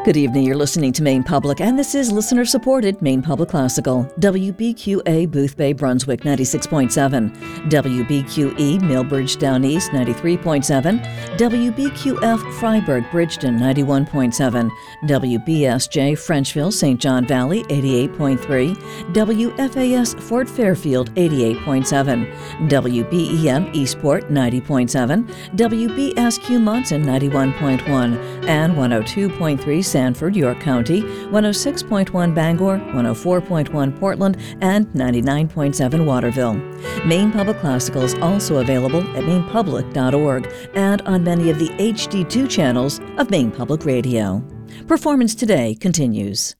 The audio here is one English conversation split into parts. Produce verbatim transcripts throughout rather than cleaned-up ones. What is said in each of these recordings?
Good evening. You're listening to Maine Public, and this is listener-supported Maine Public Classical. W B Q A Boothbay, Brunswick, ninety-six point seven. W B Q E Millbridge Down East, ninety-three point seven. W B Q F Freiburg, Bridgeton, ninety-one point seven. W B S J Frenchville, Saint John Valley, eighty-eight point three. W F A S Fort Fairfield, eighty-eight point seven. W B E M Eastport, ninety point seven. W B S Q Munson, ninety-one point one. And one oh two point three Sanford, York County, one oh six point one Bangor, one oh four point one Portland, and ninety-nine point seven Waterville. Maine Public Classical is also available at maine public dot org and on many of the H D two channels of Maine Public Radio. Performance Today continues.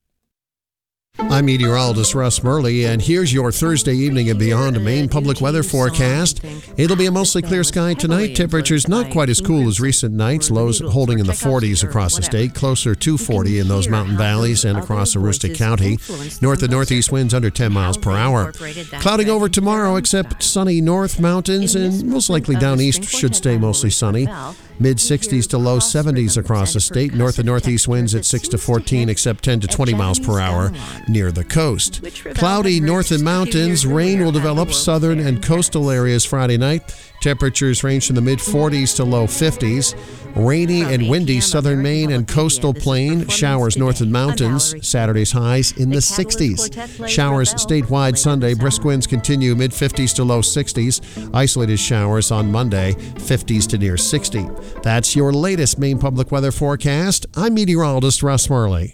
I'm meteorologist Russ Murley, and here's your Thursday evening and beyond Maine public weather forecast. It'll be a mostly clear sky tonight. Temperatures not quite as cool as recent nights. Lows holding in the forties across the state, closer to forty in those mountain valleys and across Aroostook County. North and northeast winds under ten miles per hour. Clouding over tomorrow, except sunny north mountains, and most likely down east should stay mostly sunny. Mid-sixties to low seventies across the state. North and northeast winds at six to fourteen, except ten to twenty miles per hour near the coast. Cloudy north and mountains. Rain will develop southern and coastal areas Friday night. Temperatures range from the mid-forties to low fifties. Rainy and windy southern Maine and coastal plain. Showers north and mountains. Saturday's highs in the sixties. Showers statewide Sunday. Brisk winds continue mid-fifties to low sixties. Isolated showers on Monday, fifties to near sixty. That's your latest Maine Public Weather forecast. I'm meteorologist Russ Murley.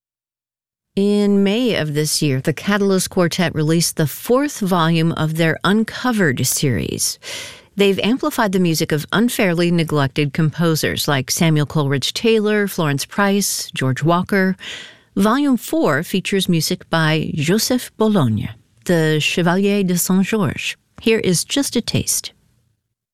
In May of this year, the Catalyst Quartet released the fourth volume of their Uncovered series. They've amplified the music of unfairly neglected composers like Samuel Coleridge Taylor, Florence Price, George Walker. Volume four features music by Joseph Bologne, the Chevalier de Saint-Georges. Here is just a taste.